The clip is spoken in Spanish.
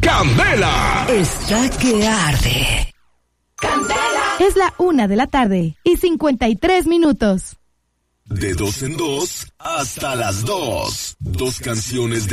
Candela está que arde. ¡Candela! Es la 1:53 p.m. De 2 en 2 hasta las 2. 2 canciones